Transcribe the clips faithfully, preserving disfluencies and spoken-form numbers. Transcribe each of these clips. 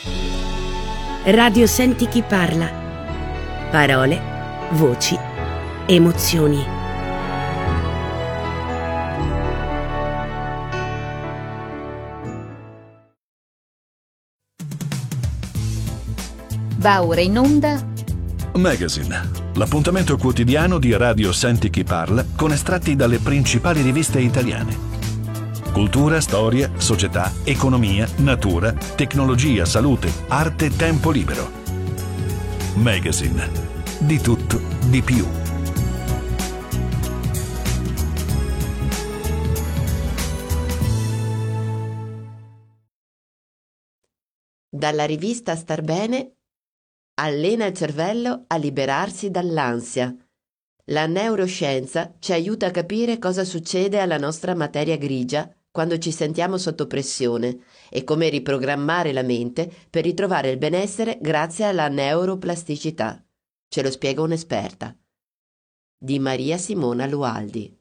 Radio Senti chi parla. Parole, voci, emozioni. Va ora in onda Magazine, l'appuntamento quotidiano di Radio Senti chi parla con estratti dalle principali riviste italiane. Cultura, storia, società, economia, natura, tecnologia, salute, arte, tempo libero. Magazine, di tutto, di più. Dalla rivista Star Bene, allena il cervello a liberarsi dall'ansia. La neuroscienza ci aiuta a capire cosa succede alla nostra materia grigia quando ci sentiamo sotto pressione e come riprogrammare la mente per ritrovare il benessere grazie alla neuroplasticità. Ce lo spiega un'esperta. Di Maria Simona Lualdi.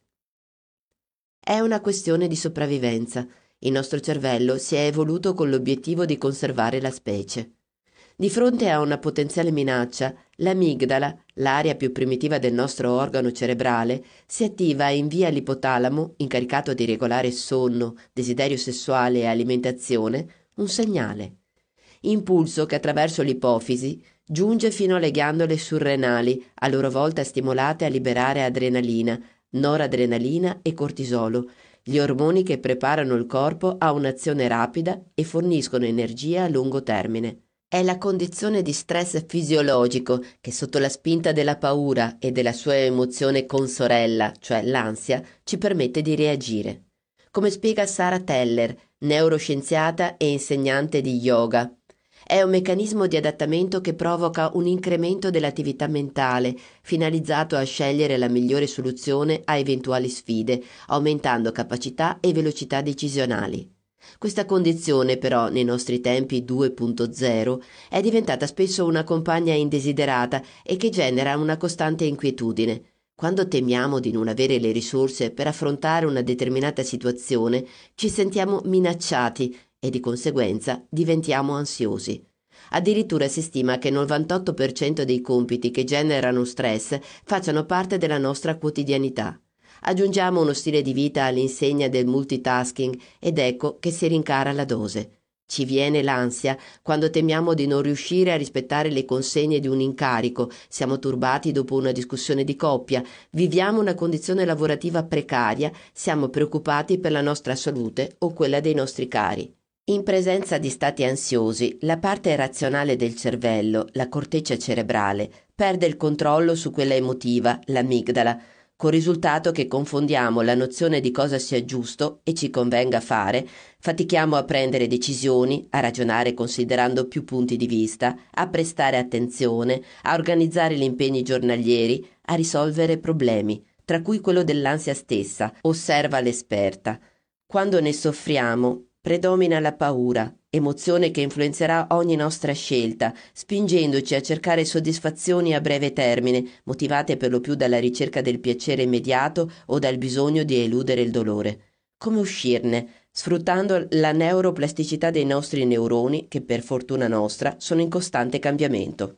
È una questione di sopravvivenza. Il nostro cervello si è evoluto con l'obiettivo di conservare la specie. Di fronte a una potenziale minaccia, l'amigdala, l'area più primitiva del nostro organo cerebrale, si attiva e invia all'ipotalamo, incaricato di regolare sonno, desiderio sessuale e alimentazione, un segnale. Impulso che attraverso l'ipofisi giunge fino alle ghiandole surrenali, a loro volta stimolate a liberare adrenalina, noradrenalina e cortisolo, gli ormoni che preparano il corpo a un'azione rapida e forniscono energia a lungo termine. È la condizione di stress fisiologico che sotto la spinta della paura e della sua emozione consorella, cioè l'ansia, ci permette di reagire. Come spiega Sara Teller, neuroscienziata e insegnante di yoga, è un meccanismo di adattamento che provoca un incremento dell'attività mentale, finalizzato a scegliere la migliore soluzione a eventuali sfide, aumentando capacità e velocità decisionali. Questa condizione però nei nostri tempi due punto zero è diventata spesso una compagna indesiderata e che genera una costante inquietudine. Quando temiamo di non avere le risorse per affrontare una determinata situazione, ci sentiamo minacciati e di conseguenza diventiamo ansiosi. Addirittura si stima che il novantotto per cento dei compiti che generano stress facciano parte della nostra quotidianità. Aggiungiamo uno stile di vita all'insegna del multitasking ed ecco che si rincara la dose. Ci viene l'ansia quando temiamo di non riuscire a rispettare le consegne di un incarico, siamo turbati dopo una discussione di coppia, viviamo una condizione lavorativa precaria, siamo preoccupati per la nostra salute o quella dei nostri cari. In presenza di stati ansiosi, la parte razionale del cervello, la corteccia cerebrale, perde il controllo su quella emotiva, l'amigdala, col risultato che confondiamo la nozione di cosa sia giusto e ci convenga fare, fatichiamo a prendere decisioni, a ragionare considerando più punti di vista, a prestare attenzione, a organizzare gli impegni giornalieri, a risolvere problemi, tra cui quello dell'ansia stessa, osserva l'esperta. Quando ne soffriamo, predomina la paura, emozione che influenzerà ogni nostra scelta, spingendoci a cercare soddisfazioni a breve termine, motivate per lo più dalla ricerca del piacere immediato o dal bisogno di eludere il dolore. Come uscirne? Sfruttando la neuroplasticità dei nostri neuroni, che per fortuna nostra sono in costante cambiamento.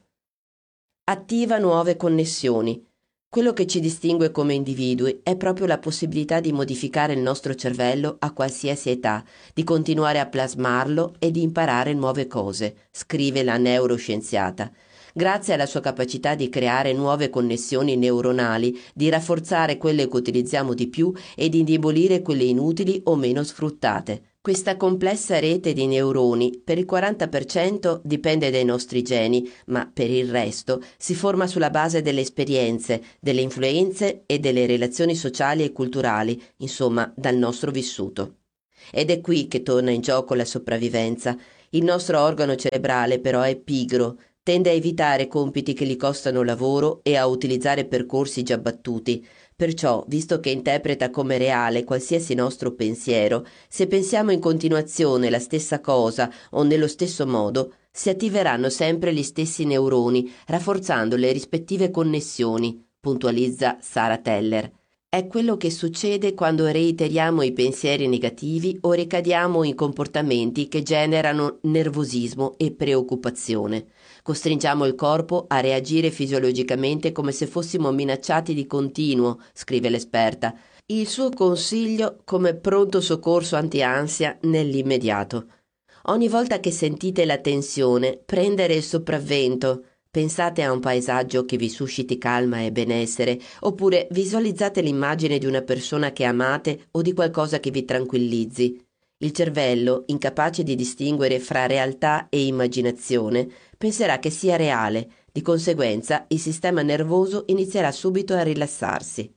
Attiva nuove connessioni. Quello che ci distingue come individui è proprio la possibilità di modificare il nostro cervello a qualsiasi età, di continuare a plasmarlo e di imparare nuove cose, scrive la neuroscienziata. Grazie alla sua capacità di creare nuove connessioni neuronali, di rafforzare quelle che utilizziamo di più e di indebolire quelle inutili o meno sfruttate. Questa complessa rete di neuroni per il quaranta per cento dipende dai nostri geni, ma per il resto si forma sulla base delle esperienze, delle influenze e delle relazioni sociali e culturali, insomma dal nostro vissuto. Ed è qui che torna in gioco la sopravvivenza. Il nostro organo cerebrale però è pigro, tende a evitare compiti che gli costano lavoro e a utilizzare percorsi già battuti. Perciò, visto che interpreta come reale qualsiasi nostro pensiero, se pensiamo in continuazione la stessa cosa o nello stesso modo, si attiveranno sempre gli stessi neuroni, rafforzando le rispettive connessioni, puntualizza Sara Teller. è quello che succede quando reiteriamo i pensieri negativi o ricadiamo in comportamenti che generano nervosismo e preoccupazione. Costringiamo il corpo a reagire fisiologicamente come se fossimo minacciati di continuo, scrive l'esperta. Il suo consiglio come pronto soccorso anti-ansia nell'immediato. Ogni volta che sentite la tensione prendere il sopravvento, pensate a un paesaggio che vi susciti calma e benessere, oppure visualizzate l'immagine di una persona che amate o di qualcosa che vi tranquillizzi. Il cervello, incapace di distinguere fra realtà e immaginazione, penserà che sia reale, di conseguenza il sistema nervoso inizierà subito a rilassarsi.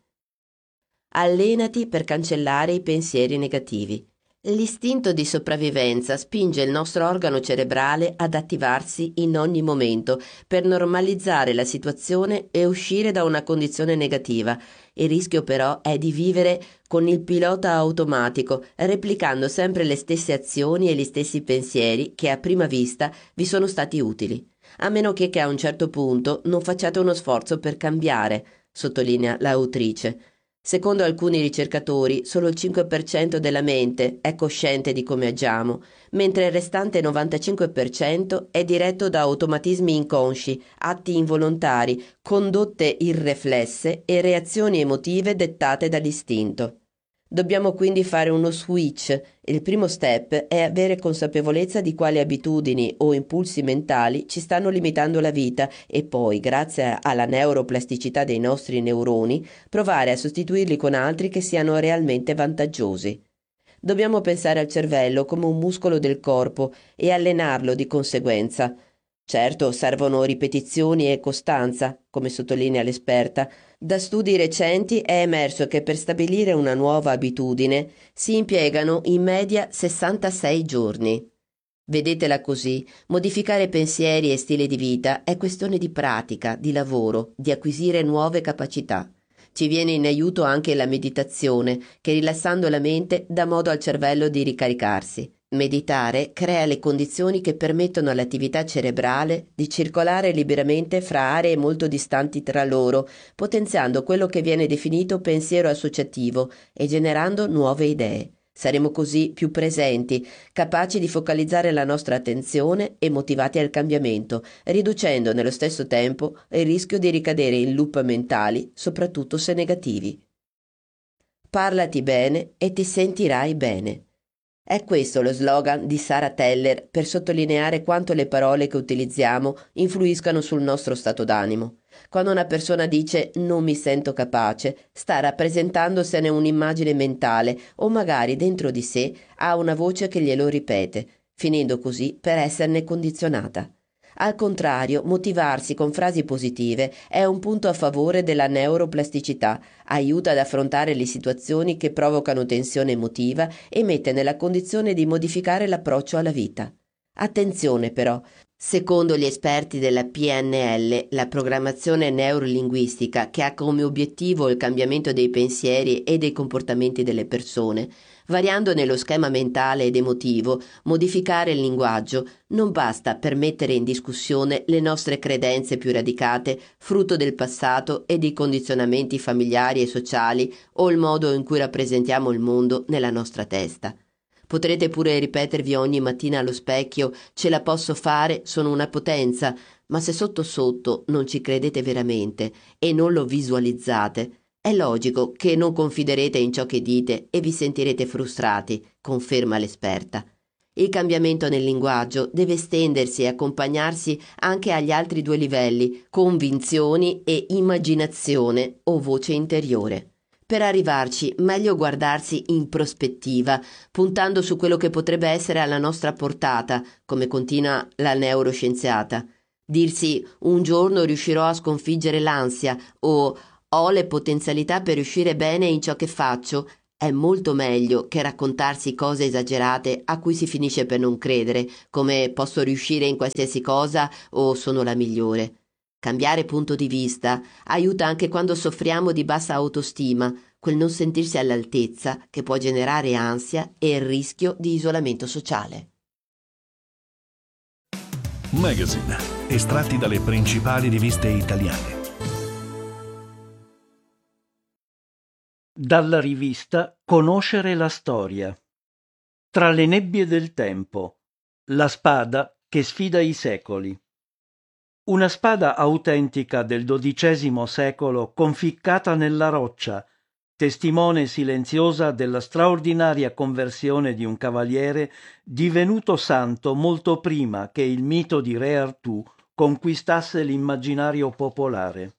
Allenati per cancellare i pensieri negativi. L'istinto di sopravvivenza spinge il nostro organo cerebrale ad attivarsi in ogni momento per normalizzare la situazione e uscire da una condizione negativa. Il rischio però è di vivere con il pilota automatico, replicando sempre le stesse azioni e gli stessi pensieri che a prima vista vi sono stati utili. A meno che, che a un certo punto non facciate uno sforzo per cambiare, sottolinea l'autrice. Secondo alcuni ricercatori, solo il cinque per cento della mente è cosciente di come agiamo, mentre il restante novantacinque per cento è diretto da automatismi inconsci, atti involontari, condotte irreflesse e reazioni emotive dettate dall'istinto. Dobbiamo quindi fare uno switch. Il primo step è avere consapevolezza di quali abitudini o impulsi mentali ci stanno limitando la vita e poi, grazie alla neuroplasticità dei nostri neuroni, provare a sostituirli con altri che siano realmente vantaggiosi. Dobbiamo pensare al cervello come un muscolo del corpo e allenarlo di conseguenza. Certo, servono ripetizioni e costanza, come sottolinea l'esperta. Da studi recenti è emerso che per stabilire una nuova abitudine si impiegano in media sessantasei giorni. Vedetela così, modificare pensieri e stile di vita è questione di pratica, di lavoro, di acquisire nuove capacità. Ci viene in aiuto anche la meditazione, che rilassando la mente dà modo al cervello di ricaricarsi. Meditare crea le condizioni che permettono all'attività cerebrale di circolare liberamente fra aree molto distanti tra loro, potenziando quello che viene definito pensiero associativo e generando nuove idee. Saremo così più presenti, capaci di focalizzare la nostra attenzione e motivati al cambiamento, riducendo nello stesso tempo il rischio di ricadere in loop mentali, soprattutto se negativi. Parlati bene e ti sentirai bene. È questo lo slogan di Sara Teller per sottolineare quanto le parole che utilizziamo influiscano sul nostro stato d'animo. Quando una persona dice «non mi sento capace», sta rappresentandosene un'immagine mentale o magari dentro di sé ha una voce che glielo ripete, finendo così per esserne condizionata. Al contrario, motivarsi con frasi positive è un punto a favore della neuroplasticità, aiuta ad affrontare le situazioni che provocano tensione emotiva e mette nella condizione di modificare l'approccio alla vita. Attenzione però, secondo gli esperti della P N L, la programmazione neurolinguistica che ha come obiettivo il cambiamento dei pensieri e dei comportamenti delle persone, variando nello schema mentale ed emotivo, modificare il linguaggio non basta per mettere in discussione le nostre credenze più radicate, frutto del passato e di condizionamenti familiari e sociali o il modo in cui rappresentiamo il mondo nella nostra testa. Potrete pure ripetervi ogni mattina allo specchio «ce la posso fare, sono una potenza», ma se sotto sotto non ci credete veramente e non lo visualizzate, è logico che non confiderete in ciò che dite e vi sentirete frustrati, conferma l'esperta. Il cambiamento nel linguaggio deve estendersi e accompagnarsi anche agli altri due livelli, convinzioni e immaginazione o voce interiore. Per arrivarci, meglio guardarsi in prospettiva, puntando su quello che potrebbe essere alla nostra portata, come continua la neuroscienziata. Dirsi «un giorno riuscirò a sconfiggere l'ansia» o «ho le potenzialità per riuscire bene in ciò che faccio» è molto meglio che raccontarsi cose esagerate a cui si finisce per non credere, come «posso riuscire in qualsiasi cosa» o «sono la migliore». Cambiare punto di vista aiuta anche quando soffriamo di bassa autostima, quel non sentirsi all'altezza che può generare ansia e il rischio di isolamento sociale. Magazine, estratti dalle principali riviste italiane. Dalla rivista Conoscere la storia. Tra le nebbie del tempo. La spada che sfida i secoli. Una spada autentica del dodicesimo secolo conficcata nella roccia, testimone silenziosa della straordinaria conversione di un cavaliere divenuto santo molto prima che il mito di Re Artù conquistasse l'immaginario popolare.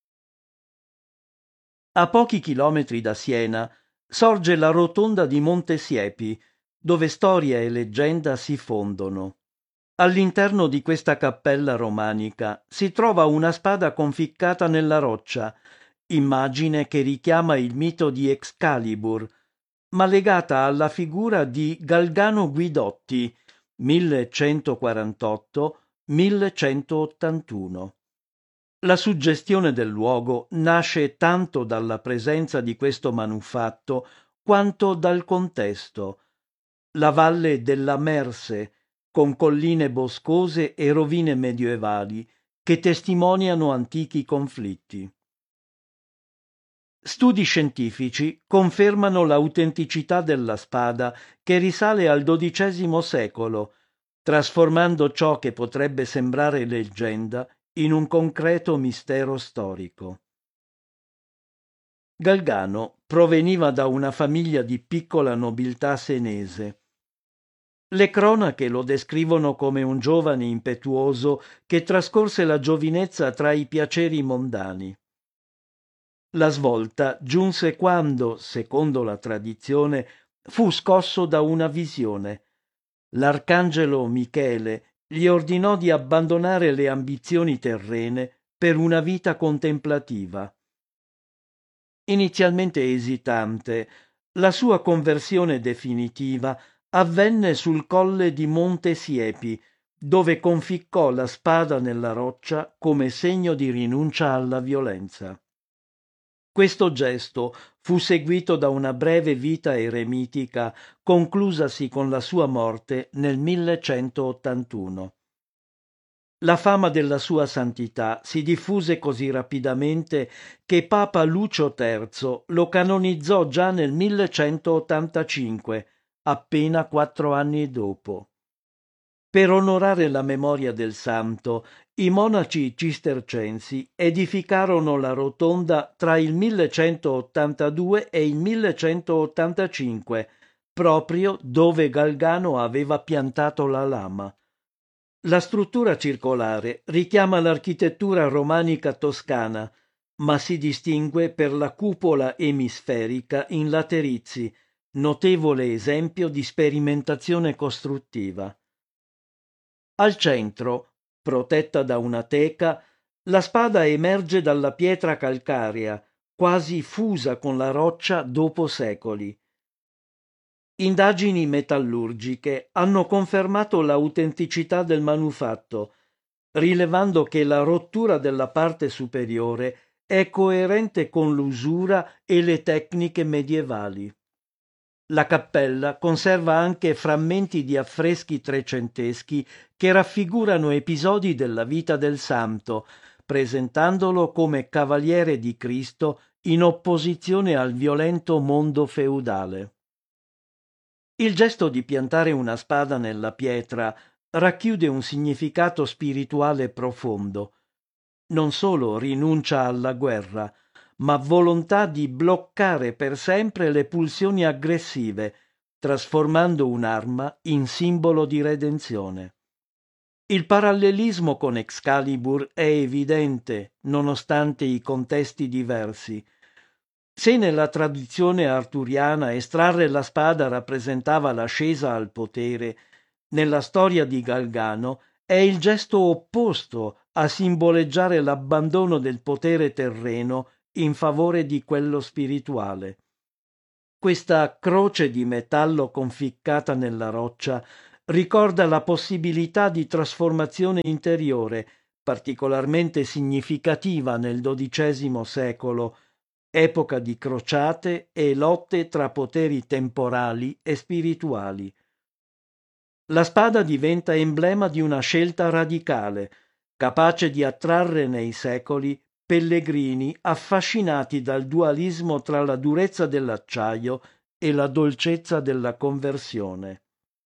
A pochi chilometri da Siena sorge la rotonda di Monte Siepi, dove storia e leggenda si fondono. All'interno di questa cappella romanica si trova una spada conficcata nella roccia, immagine che richiama il mito di Excalibur, ma legata alla figura di Galgano Guidotti, millecentoquarantotto millecentottantuno. La suggestione del luogo nasce tanto dalla presenza di questo manufatto quanto dal contesto. La valle della Merse, con colline boscose e rovine medievali che testimoniano antichi conflitti. Studi scientifici confermano l'autenticità della spada che risale al dodicesimo secolo, trasformando ciò che potrebbe sembrare leggenda in un concreto mistero storico. Galgano proveniva da una famiglia di piccola nobiltà senese. Le cronache lo descrivono come un giovane impetuoso che trascorse la giovinezza tra i piaceri mondani. La svolta giunse quando, secondo la tradizione, fu scosso da una visione. L'arcangelo Michele gli ordinò di abbandonare le ambizioni terrene per una vita contemplativa. Inizialmente esitante, la sua conversione definitiva avvenne sul colle di Monte Siepi, dove conficcò la spada nella roccia come segno di rinuncia alla violenza. Questo gesto fu seguito da una breve vita eremitica conclusasi con la sua morte nel millecentottantuno. La fama della sua santità si diffuse così rapidamente che Papa Lucio terzo lo canonizzò già nel millecentottantacinque, appena quattro anni dopo. Per onorare la memoria del santo, i monaci cistercensi edificarono la rotonda tra il millecentottantadue e il millecentottantacinque, proprio dove Galgano aveva piantato la lama. La struttura circolare richiama l'architettura romanica toscana, ma si distingue per la cupola emisferica in laterizi, notevole esempio di sperimentazione costruttiva. Al centro, protetta da una teca, la spada emerge dalla pietra calcarea, quasi fusa con la roccia dopo secoli. Indagini metallurgiche hanno confermato l'autenticità del manufatto, rilevando che la rottura della parte superiore è coerente con l'usura e le tecniche medievali. La cappella conserva anche frammenti di affreschi trecenteschi che raffigurano episodi della vita del santo, presentandolo come cavaliere di Cristo in opposizione al violento mondo feudale. Il gesto di piantare una spada nella pietra racchiude un significato spirituale profondo. Non solo rinuncia alla guerra, ma volontà di bloccare per sempre le pulsioni aggressive, trasformando un'arma in simbolo di redenzione. Il parallelismo con Excalibur è evidente, nonostante i contesti diversi. Se nella tradizione arturiana estrarre la spada rappresentava l'ascesa al potere, nella storia di Galgano è il gesto opposto a simboleggiare l'abbandono del potere terreno in favore di quello spirituale. Questa croce di metallo conficcata nella roccia ricorda la possibilità di trasformazione interiore, particolarmente significativa nel dodicesimo secolo, epoca di crociate e lotte tra poteri temporali e spirituali. La spada diventa emblema di una scelta radicale, capace di attrarre nei secoli pellegrini affascinati dal dualismo tra la durezza dell'acciaio e la dolcezza della conversione.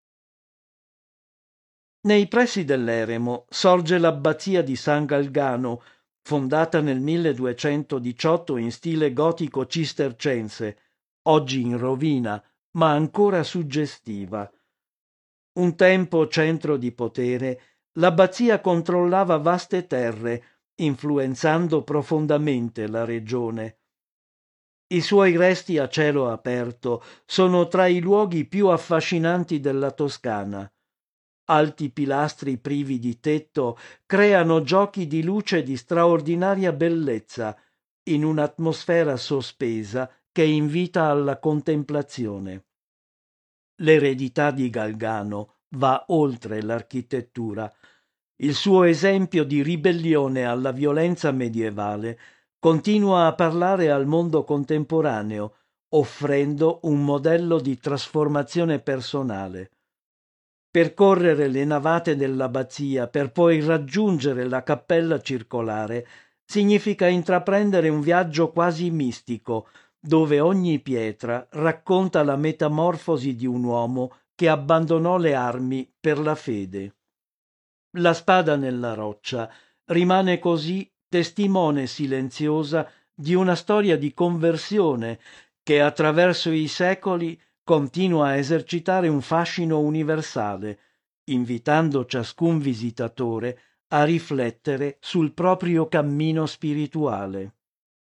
Nei pressi dell'eremo sorge l'abbazia di San Galgano, fondata nel milleduecentodiciotto in stile gotico cistercense, oggi in rovina, ma ancora suggestiva. Un tempo centro di potere, l'abbazia controllava vaste terre, influenzando profondamente la regione. I suoi resti a cielo aperto sono tra i luoghi più affascinanti della Toscana. Alti pilastri privi di tetto creano giochi di luce di straordinaria bellezza in un'atmosfera sospesa che invita alla contemplazione. L'eredità di Galgano va oltre l'architettura. Il suo esempio di ribellione alla violenza medievale continua a parlare al mondo contemporaneo, offrendo un modello di trasformazione personale. Percorrere le navate dell'abbazia per poi raggiungere la cappella circolare significa intraprendere un viaggio quasi mistico, dove ogni pietra racconta la metamorfosi di un uomo che abbandonò le armi per la fede. La spada nella roccia rimane così testimone silenziosa di una storia di conversione che attraverso i secoli continua a esercitare un fascino universale, invitando ciascun visitatore a riflettere sul proprio cammino spirituale.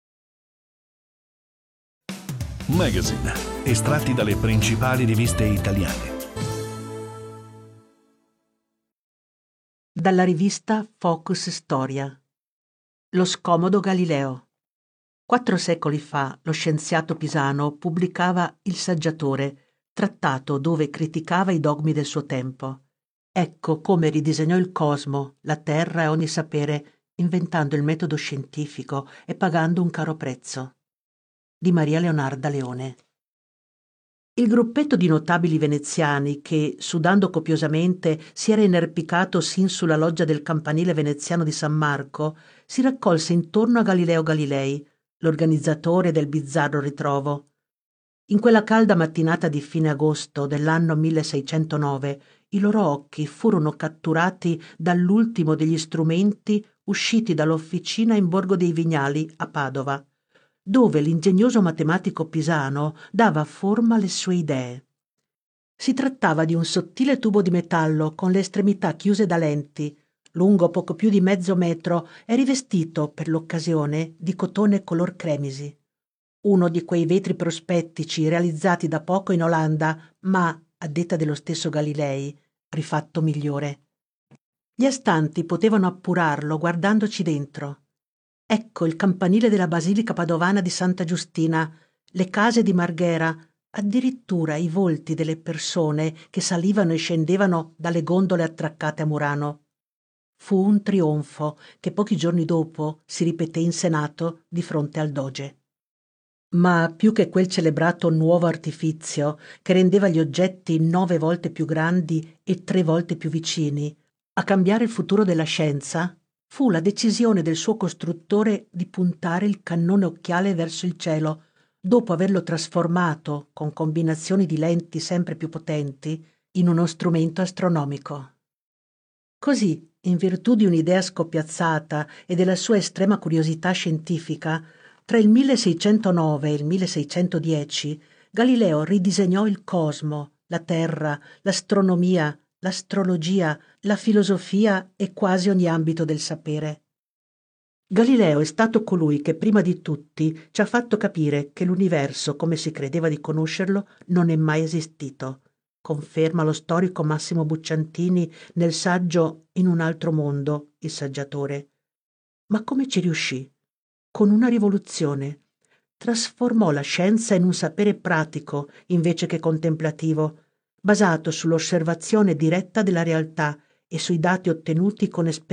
Magazine, estratti dalle principali riviste italiane. Dalla rivista Focus Storia. Lo scomodo Galileo. Quattro secoli fa lo scienziato pisano pubblicava Il Saggiatore, trattato dove criticava i dogmi del suo tempo. Ecco come ridisegnò il cosmo, la terra e ogni sapere, inventando il metodo scientifico e pagando un caro prezzo. Di Maria Leonarda Leone. Il gruppetto di notabili veneziani che, sudando copiosamente, si era inerpicato sin sulla loggia del campanile veneziano di San Marco, si raccolse intorno a Galileo Galilei, l'organizzatore del bizzarro ritrovo. In quella calda mattinata di fine agosto dell'anno milleseicentonove, i loro occhi furono catturati dall'ultimo degli strumenti usciti dall'officina in Borgo dei Vignali a Padova, dove l'ingegnoso matematico pisano dava forma alle sue idee. Si trattava di un sottile tubo di metallo con le estremità chiuse da lenti, lungo poco più di mezzo metro e rivestito per l'occasione di cotone color cremisi. Uno di quei vetri prospettici realizzati da poco in Olanda, ma, a detta dello stesso Galilei, rifatto migliore. Gli astanti potevano appurarlo guardandoci dentro. Ecco il campanile della Basilica Padovana di Santa Giustina, le case di Marghera, addirittura i volti delle persone che salivano e scendevano dalle gondole attraccate a Murano. Fu un trionfo che pochi giorni dopo si ripeté in Senato di fronte al Doge. Ma più che quel celebrato nuovo artifizio che rendeva gli oggetti nove volte più grandi e tre volte più vicini, a cambiare il futuro della scienza fu la decisione del suo costruttore di puntare il cannone occhiale verso il cielo, dopo averlo trasformato, con combinazioni di lenti sempre più potenti, in uno strumento astronomico. Così, in virtù di un'idea scoppiazzata e della sua estrema curiosità scientifica, tra il milleseicentonove e il milleseicentodieci Galileo ridisegnò il cosmo, la terra, l'astronomia, l'astrologia, la filosofia e quasi ogni ambito del sapere. Galileo è stato colui che prima di tutti ci ha fatto capire che l'universo, come si credeva di conoscerlo, non è mai esistito. Conferma lo storico Massimo Bucciantini nel saggio In un altro mondo, Il Saggiatore. Ma come ci riuscì? Con una rivoluzione. Trasformò la scienza in un sapere pratico invece che contemplativo, basato sull'osservazione diretta della realtà e sui dati ottenuti con esperienze